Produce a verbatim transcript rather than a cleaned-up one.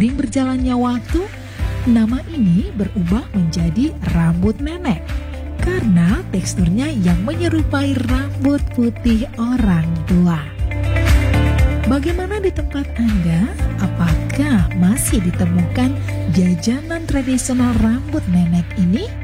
Seiring berjalannya waktu, nama ini berubah menjadi rambut nenek karena teksturnya yang menyerupai rambut putih orang tua. Bagaimana di tempat Anda? Apakah masih ditemukan jajanan tradisional rambut nenek ini?